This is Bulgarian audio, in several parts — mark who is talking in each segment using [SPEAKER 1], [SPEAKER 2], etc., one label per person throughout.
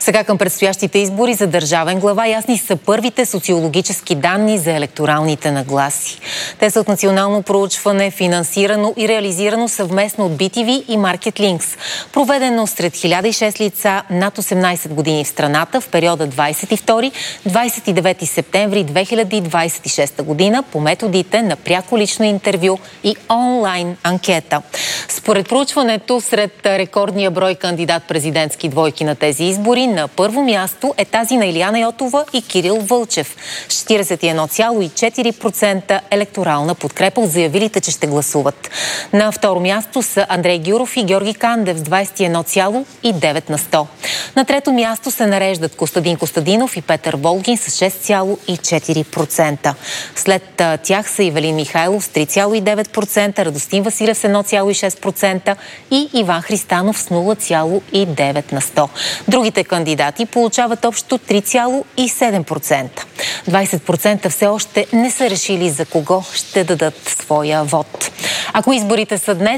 [SPEAKER 1] Сега към предстоящите избори за държавен глава ясни са първите социологически данни за електоралните нагласи. Те са от национално проучване, финансирано и реализирано съвместно от BTV и Market Links, проведено сред 1006 лица над 18 години в страната в периода 22-29 септември 2026 година по методите на пряко лично интервю и онлайн анкета. Според проучването, сред рекордния брой кандидат-президентски двойки на тези избори, на първо място е тази на Илияна Йотова и Кирил Вълчев с 41,4% електорална подкрепа от заявилите, че ще гласуват. На второ място са Андрей Гюров и Георги Кандев с 21,9%. На трето място се нареждат Костадин Костадинов и Петър Волгин с 6,4%. След тях са Ивелин Михайлов с 3,9%, Радостин Василев с 1,6% и Иван Христанов с 0,9%. Другите кандидати получават общо 3,7%. 20% все още не са решили за кого ще дадат своя вод. Ако изборите са днес,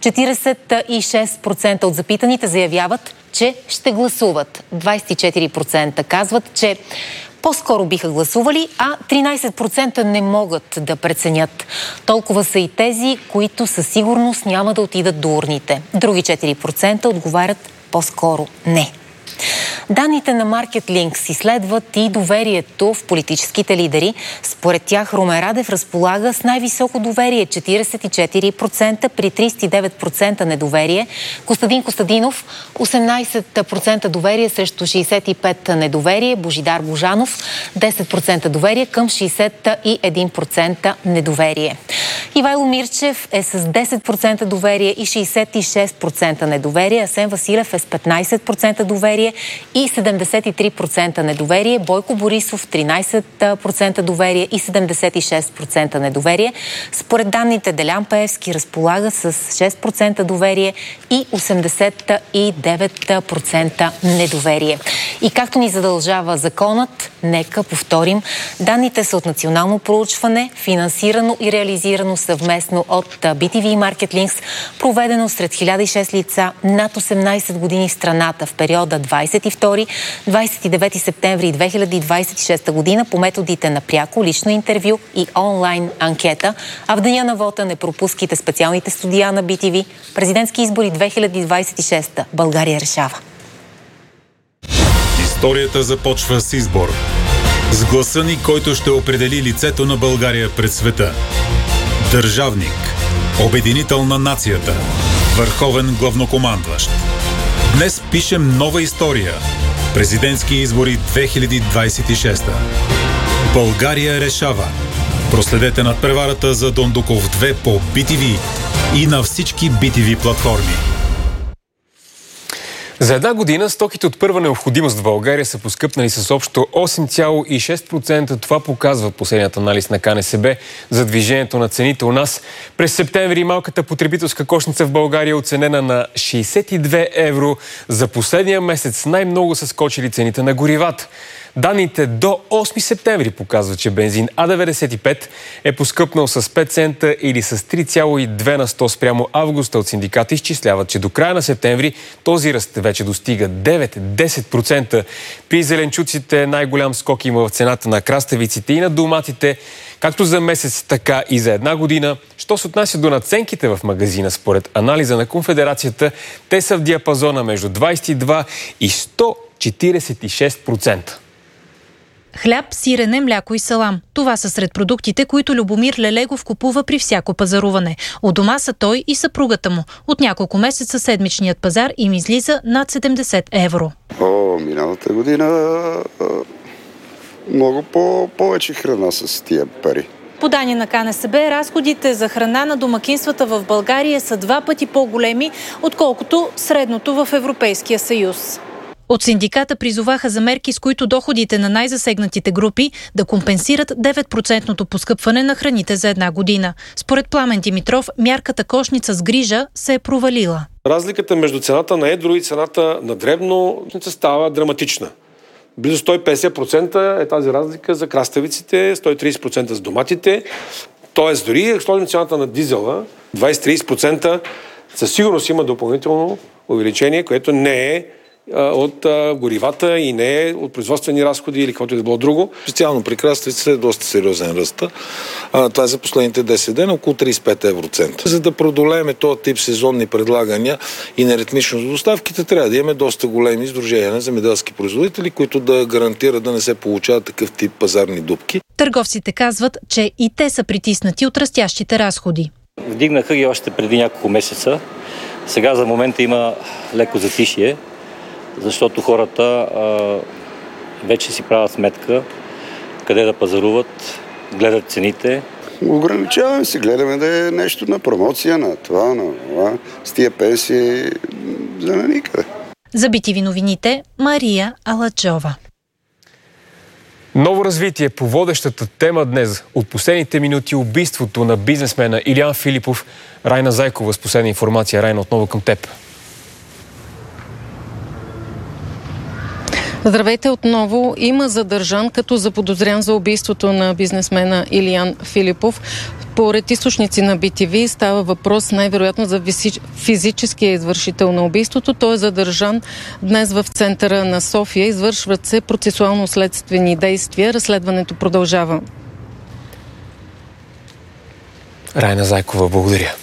[SPEAKER 1] 46% от запитаните заявяват, че ще гласуват. 24% казват, че по-скоро биха гласували, а 13% не могат да преценят. Толкова са и тези, които със сигурност няма да отидат до урните. Други 4% отговарят по-скоро не. Данните на Market Links изследват и доверието в политическите лидери. Според тях Румен Радев разполага с най-високо доверие – 44% при 39% недоверие. Костадин Костадинов – 18% доверие срещу 65% недоверие. Божидар Божанов – 10% доверие към 61% недоверие. Ивайло Мирчев е с 10% доверие и 66% недоверие. Асен Василев е с 15% доверие и 73% недоверие. Бойко Борисов 13% доверие и 76% недоверие. Според данните Делян Пеевски разполага с 6% доверие и 89% недоверие. И както ни задължава законът, нека повторим, данните са от национално проучване, финансирано и реализирано съвместно от BTV и Market Links, проведено сред 1006 лица над 18 години в страната в периода 22-29 септември 2026 година по методите на пряко лично интервю и онлайн анкета. А в деня на вота не пропускайте специалните студия на BTV. Президентски избори 2026. България решава.
[SPEAKER 2] Историята започва с избор. С гласа ни, който ще определи лицето на България пред света. Държавник. Обединител на нацията. Върховен главнокомандващ. Днес пишем нова история. Президентски избори 2026. България решава. Проследете надпреварата за Дондуков 2 по BTV и на всички BTV платформи.
[SPEAKER 3] За една година стоките от първа необходимост в България са поскъпнали с общо 8,6%. Това показва последният анализ на КНСБ за движението на цените у нас. През септември малката потребителска кошница в България е оценена на 62 евро. За последния месец най-много са скочили цените на горивата. Данните до 8 септември показват, че бензин А95 е поскъпнал с 5 цента или с 3,2 на 100 спрямо августа. От синдиката изчисляват, че до края на септември този ръст вече достига 9-10%. При зеленчуците най-голям скок има в цената на краставиците и на доматите, както за месец, така и за една година. Що се отнася до надценките в магазина, според анализа на Конфедерацията, те са в диапазона между 22 и 146%.
[SPEAKER 4] Хляб, сирене, мляко и салам. Това са сред продуктите, които Любомир Лелегов купува при всяко пазаруване. У дома са той и съпругата му. От няколко месеца седмичният пазар им излиза над 70 евро.
[SPEAKER 5] Миналата година много повече храна с тия пари.
[SPEAKER 4] По данни на КНСБ, разходите за храна на домакинствата в България са 2 пъти по-големи, отколкото средното в Европейския съюз. От синдиката призоваха за мерки, с които доходите на най-засегнатите групи да компенсират 9% поскъпване на храните за една година. Според Пламен Димитров, мярката кошница с грижа се е провалила.
[SPEAKER 6] Разликата между цената на едро и цената на дребно става драматична. Близо 150% е тази разлика за краставиците, 130% за доматите. Тоест, дори ако сложим цената на дизела, 20-30% със сигурност има допълнително увеличение, което не е от горивата и не от производствени разходи или каквото и да било друго.
[SPEAKER 7] Специално при краставиците е доста сериозен ръст. Това е за последните 10 дена, около 35 евроцента. За да продолеем този тип сезонни предлагания и неритмичност в доставките, трябва да имаме доста големи сдружения на земеделски производители, които да гарантират да не се получават такъв тип пазарни дупки.
[SPEAKER 4] Търговците казват, че и те са притиснати от растящите разходи.
[SPEAKER 8] Вдигнаха ги още преди няколко месеца. Сега за момента има леко затишие, защото хората вече си правят сметка къде да пазаруват, гледат цените.
[SPEAKER 5] Ограничаваме се, гледаме да е нещо на промоция, на това, на това, с тия пенсии за на никъде.
[SPEAKER 4] За BTV новините, Мария Аладжова.
[SPEAKER 3] Ново развитие по водещата тема днес. От последните минути убийството на бизнесмена Илиян Филипов. Райна Зайкова с последна информация. Райна, отново към теб.
[SPEAKER 9] Здравейте отново. Има задържан като заподозрян за убийството на бизнесмена Илиян Филипов. Според източници на BTV става въпрос най-вероятно за физическия извършител на убийството. Той е задържан днес в центъра на София. Извършват се процесуално-следствени действия. Разследването продължава.
[SPEAKER 3] Райна Зайкова, благодаря.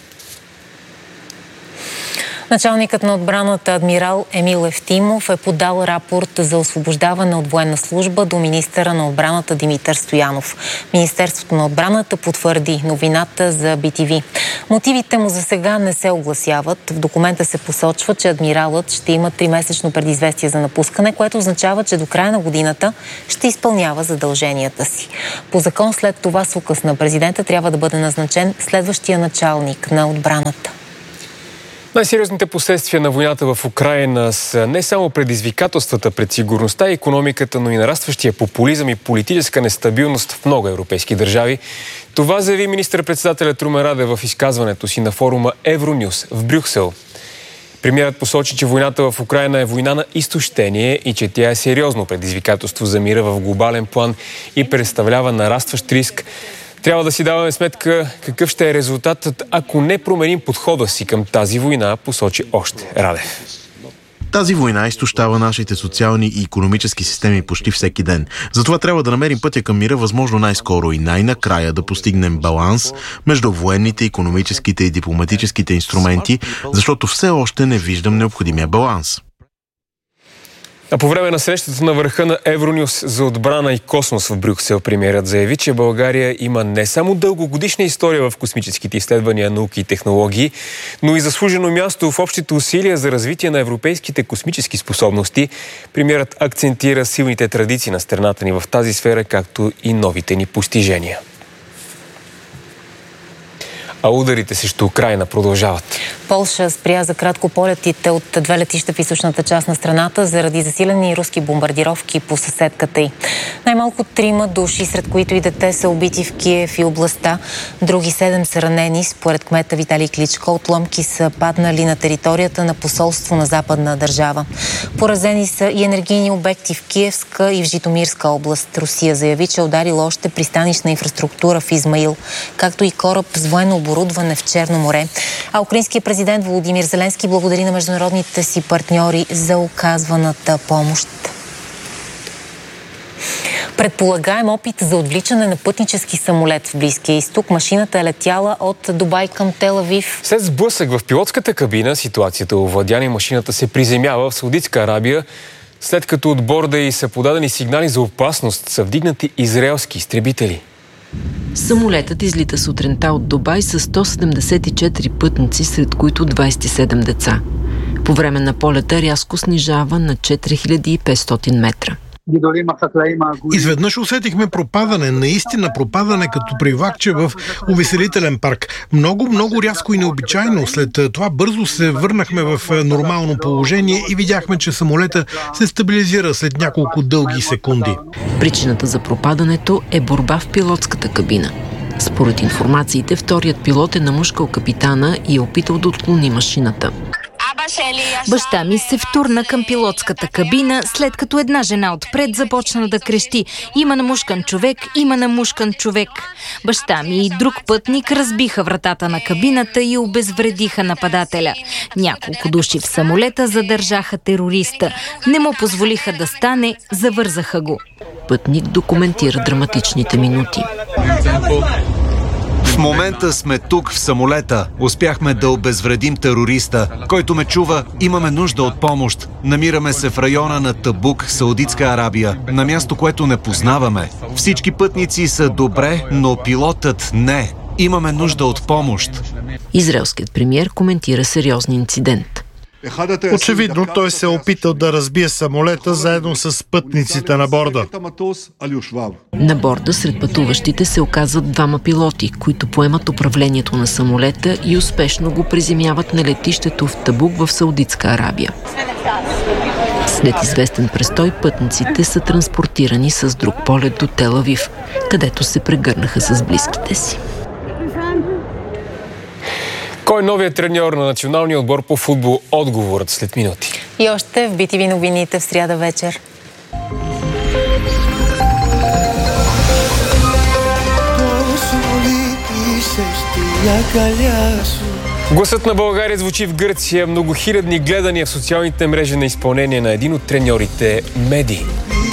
[SPEAKER 1] Началникът на отбраната адмирал Емил Евтимов е подал рапорт за освобождаване от военна служба до министъра на отбраната Димитър Стоянов. Министерството на отбраната потвърди новината за BTV. Мотивите му за сега не се огласяват. В документа се посочва, че адмиралът ще има 3-месечно предизвестие за напускане, което означава, че до края на годината ще изпълнява задълженията си. По закон след това с указ на президента трябва да бъде назначен следващия началник на отбраната.
[SPEAKER 3] Най-сериозните последствия на войната в Украйна са не само предизвикателствата пред сигурността и икономиката, но и нарастващия популизъм и политическа нестабилност в много европейски държави. Това заяви министър-председателят Румен Радев в изказването си на форума Евронюс в Брюксел. Премиерът посочи, че войната в Украйна е война на изтощение и че тя е сериозно предизвикателство за мира в глобален план и представлява нарастващ риск. Трябва да си даваме сметка какъв ще е резултатът, ако не променим подхода си към тази война, посочи още Радев.
[SPEAKER 10] Тази война изтощава нашите социални и икономически системи почти всеки ден. Затова трябва да намерим пътя към мира възможно най-скоро и най-накрая да постигнем баланс между военните, икономическите и дипломатическите инструменти, защото все още не виждам необходимия баланс.
[SPEAKER 3] А по време на срещата на върха на Евронюс за отбрана и космос в Брюксел, премиерът заяви, че България има не само дългогодишна история в космическите изследвания, науки и технологии, но и заслужено място в общите усилия за развитие на европейските космически способности. Премиерът акцентира силните традиции на страната ни в тази сфера, както и новите ни постижения. А ударите срещу Украйна продължават.
[SPEAKER 1] Полша спря за кратко полетите от 2 летища в източната част на страната заради засилени руски бомбардировки по съседката й. Най-малко 3 души, сред които и дете, са убити в Киев и областта. Други 7 са ранени. Според кмета Виталий Кличко, отломки са паднали на територията на посолство на западна държава. Поразени са и енергийни обекти в Киевска и в Житомирска област. Русия заяви, че ударила още пристанищна инфраструктура в Измаил, както и кораб с военно оборудване в Черно море. А украинският президент Володимир Зеленски благодари на международните си партньори за оказваната помощ. Предполагаем опит за отвличане на пътнически самолет в Близкия изток. Машината е летяла от Дубай към Тел Авив.
[SPEAKER 3] След сблъсък в пилотската кабина, ситуацията овладяна и машината се приземява в Саудитска Арабия, след като от борда й са подадени сигнали за опасност, са вдигнати израелски изтребители.
[SPEAKER 11] Самолетът излита сутринта от Дубай с 174 пътници, сред които 27 деца. По време на полета рязко снижава на 4500 метра.
[SPEAKER 12] Изведнъж усетихме пропадане, наистина пропадане като при влакче в увеселителен парк. Много рязко и необичайно. След това бързо се върнахме в нормално положение и видяхме, че самолета се стабилизира след няколко дълги секунди.
[SPEAKER 11] Причината за пропадането е борба в пилотската кабина. Според информациите, вторият пилот е намушкал капитана и е опитал да отклони машината.
[SPEAKER 13] Баща ми се втурна към пилотската кабина, след като една жена отпред започна да крещи: "Има намушкан човек, има намушкан човек." Баща ми и друг пътник разбиха вратата на кабината и обезвредиха нападателя. Няколко души в самолета задържаха терориста. Не му позволиха да стане, завързаха го.
[SPEAKER 11] Пътник документира драматичните минути.
[SPEAKER 14] В момента сме тук в самолета. Успяхме да обезвредим терориста. Който ме чува, имаме нужда от помощ. Намираме се в района на Табук, Саудитска Арабия, на място, което не познаваме. Всички пътници са добре, но пилотът не. Имаме нужда от помощ.
[SPEAKER 11] Израелският премиер коментира сериозен инцидент.
[SPEAKER 12] Очевидно, той се е опитал да разбие самолета заедно с пътниците на борда.
[SPEAKER 11] На борда сред пътуващите се оказват двама пилоти, които поемат управлението на самолета и успешно го приземяват на летището в Табук в Саудитска Арабия. След известен престой, пътниците са транспортирани с друг полет до Тел Авив, където се прегърнаха с близките си.
[SPEAKER 3] Кой е новият треньор на националния отбор по футбол? Отговорът след минути.
[SPEAKER 1] И още в BTV новините в сряда вечер.
[SPEAKER 3] Гласът на България звучи в Гърция. Многохилядни гледания в социалните мрежи на изпълнение на един от треньорите Меди.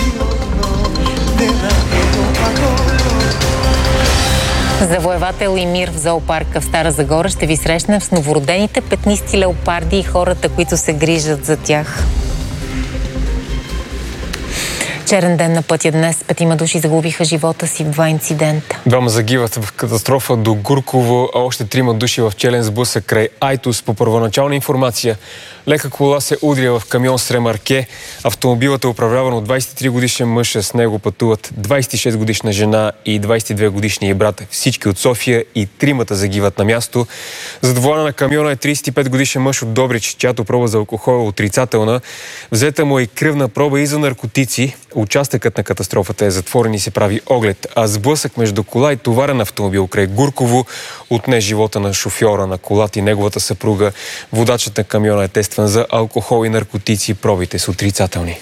[SPEAKER 1] Завоевател и мир в зоопарка в Стара Загора ще ви срещне с новородените петнисти леопарди и хората, които се грижат за тях. Черен ден на пътя днес. 5 души загубиха живота си в 2 инцидента.
[SPEAKER 3] 2 загиват в катастрофа до Гурково, а още 3 души в челен сблъсък край Айтос. По първоначална информация, лека кола се удря в камион с ремарке. Автомобилът е управляван от 23-годишен мъж, с него пътуват 26-годишна жена и 22-годишния брат. Всички от София и 3 загиват на място. Зад волана на камиона е 35-годишен мъж от Добрич, чиято проба за алкохол е отрицателна. Взета му е и кръвна проба и за наркотици. Участъкът на катастрофата е затворен и се прави оглед, а сблъсък между кола и товарен автомобил край Гурково отне живота на шофьора на колата и неговата съпруга. Водачът на камиона е тестван за алкохол и наркотици. Пробите са отрицателни.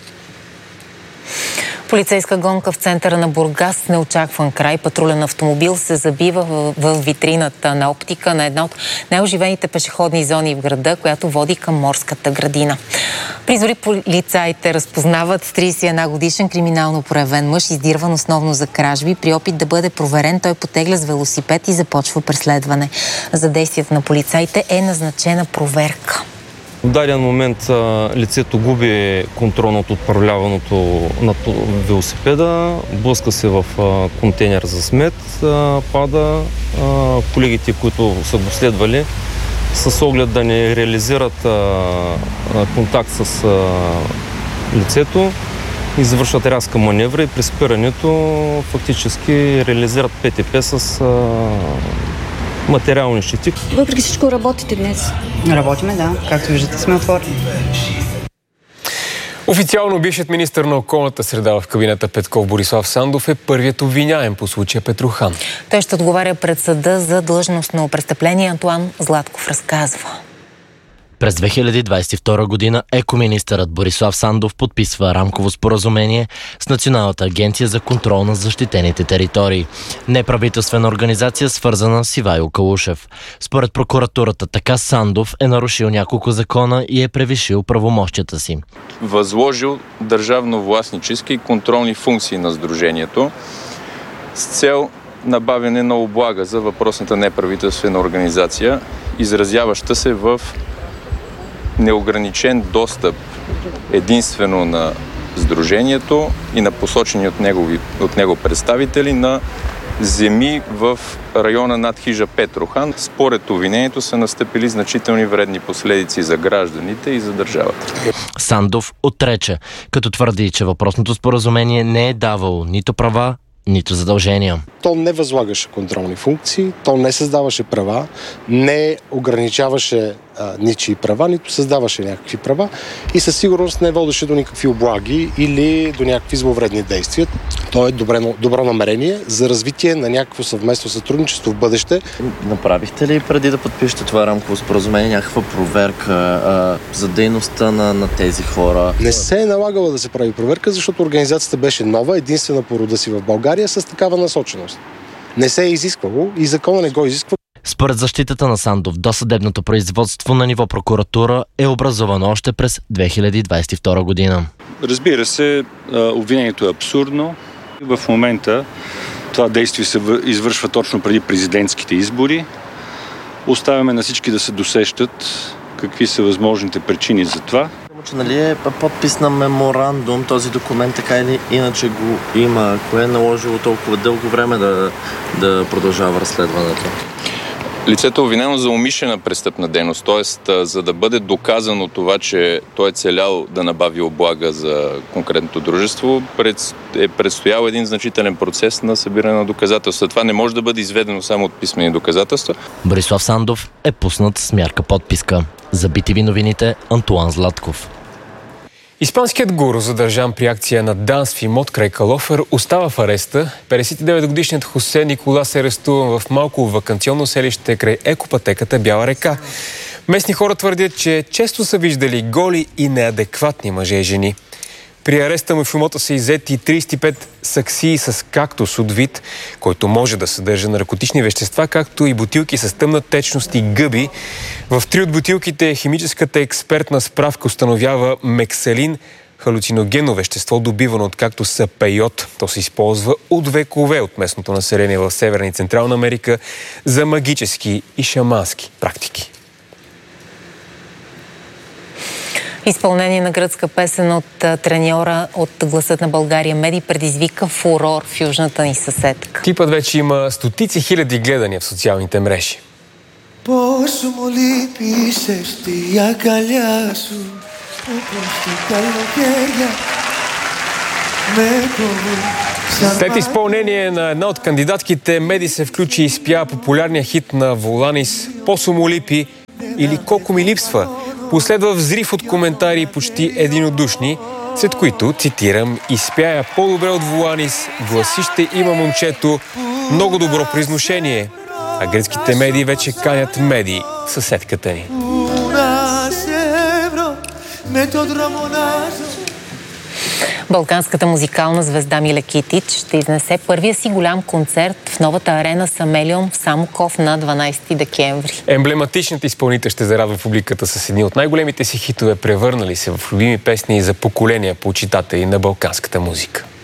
[SPEAKER 1] Полицейска гонка в центъра на Бургас с неочакван край. Патрулен автомобил се забива в витрината на оптика на една от най-оживените пешеходни зони в града, която води към морската градина. Призори полицаите разпознават 31 годишен криминално проявен мъж, издирван основно за кражби. При опит да бъде проверен, той потегля с велосипед и започва преследване. За действията на полицаите е назначена проверка.
[SPEAKER 15] В даден момент лицето губи контрол над управляваното на велосипеда, блъска се в контейнер за смет, пада. Колегите, които са го следвали, с оглед да не реализират контакт с лицето, извършват рязка маневра и при спирането фактически реализират ПТП с материални щети.
[SPEAKER 16] Въпреки всичко работите днес? Работиме, да. Както виждате, сме отворени.
[SPEAKER 3] Официално бившият министър на околната среда в кабинета Петков Борислав Сандов е първият обвиняем по случая Петрохан.
[SPEAKER 1] Той ще отговаря пред съда за длъжностно престъпление. Антуан Златков разказва.
[SPEAKER 17] През 2022 година екоминистърът Борислав Сандов подписва рамково споразумение с Националната агенция за контрол на защитените територии. Неправителствена организация, свързана с Ивайло Калушев. Според прокуратурата, така Сандов е нарушил няколко закона и е превишил правомощията си.
[SPEAKER 18] Възложил държавно-властнически и контролни функции на сдружението с цел набавяне на облага за въпросната неправителствена организация, изразяваща се в неограничен достъп единствено на сдружението и на посочени от него представители на земи в района над хижа Петрохан. Според обвинението са настъпили значителни вредни последици за гражданите и за държавата.
[SPEAKER 17] Сандов отрече, като твърди, че въпросното споразумение не е давало нито права, нито задължения.
[SPEAKER 19] То не възлагаше контролни функции, то не създаваше права, не ограничаваше ничии права, нито създаваше някакви права и със сигурност не водеше до никакви облаги или до някакви зловредни действия. То е добро намерение за развитие на някакво съвместно сътрудничество в бъдеще.
[SPEAKER 20] Направихте ли преди да подпишете това рамково споразумение някаква проверка за дейността на тези хора?
[SPEAKER 19] Не се е налагало да се прави проверка, защото организацията беше нова, единствена по рода си в България с такава насоченост. Не се е изисквало и закона не го изисква.
[SPEAKER 17] Според защитата на Сандов, досъдебното производство на ниво прокуратура е образовано още през 2022 година.
[SPEAKER 21] Разбира се, обвинението е абсурдно. В момента това действие се извършва точно преди президентските избори. Оставяме на всички да се досещат какви са възможните причини за това.
[SPEAKER 20] Нали е подпис на меморандум, този документ така или иначе го има. Кое е наложило толкова дълго време да продължава разследването?
[SPEAKER 18] Лицето е обвинено за умишлена престъпна дейност, т.е. за да бъде доказано това, че той е целял да набави облага за конкретното дружество, е предстоял един значителен процес на събиране на доказателства. Това не може да бъде изведено само от писмени доказателства.
[SPEAKER 17] Борислав Сандов е пуснат с мярка подписка. За BTV новините Антуан Златков.
[SPEAKER 3] Испанският гуру, задържан при акция на данс в имот край Калофер, остава в ареста. 59-годишният Хосе Николас е арестуван в малко ваканционно селище край екопатеката Бяла река. Местни хора твърдят, че често са виждали голи и неадекватни мъже и жени. При ареста му в имота са иззети 35 саксии с кактус от вид, който може да съдържа наркотични вещества, както и бутилки с тъмна течност и гъби. В 3 от бутилките химическата експертна справка установява мекселин, халюциногенно вещество, добивано от кактуса пейот. То се използва от векове от местното население в Северна и Централна Америка за магически и шамански практики.
[SPEAKER 1] Изпълнение на гръцка песен от треньора от Гласът на България Меди предизвика фурор в южната ни съседка.
[SPEAKER 3] Клипът вече има стотици хиляди гледания в социалните мрежи.
[SPEAKER 22] Πόσο μου λείπεις στη αγκαλιά σου, όπως την καλοκαίρια με κοβούν.
[SPEAKER 3] След изпълнение на една от кандидатките, Меди се включи и изпя популярния хит на Воланис «Пόσο му липи» или «Колко ми липсва». Последва взрив от коментари почти единодушни, след които, цитирам, изпяя по-добре от Воланис, гласище има момчето, много добро произношение. А гръцките медии вече канят Меди, съседката ни.
[SPEAKER 1] Балканската музикална звезда Миле Китич ще изнесе първия си голям концерт в новата арена Самелион в Самоков на 12 декември.
[SPEAKER 3] Емблематичният изпълнител ще зарадва публиката с едни от най-големите си хитове, превърнали се в любими песни за поколения почитатели на балканската музика.